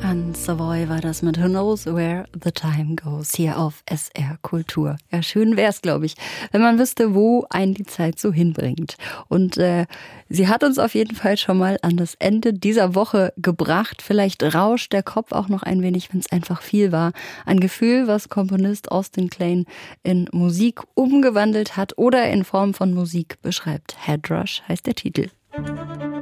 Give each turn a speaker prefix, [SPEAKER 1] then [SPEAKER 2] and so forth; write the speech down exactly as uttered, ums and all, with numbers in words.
[SPEAKER 1] An Savoy war das mit Who Knows Where the Time Goes hier auf S R Kultur. Ja, schön wär's, glaube ich, wenn man wüsste, wo einen die Zeit so hinbringt. Und äh, sie hat uns auf jeden Fall schon mal an das Ende dieser Woche gebracht. Vielleicht rauscht der Kopf auch noch ein wenig, wenn es einfach viel war. Ein Gefühl, was Komponist Austin Klein in Musik umgewandelt hat oder in Form von Musik beschreibt. Headrush heißt der Titel.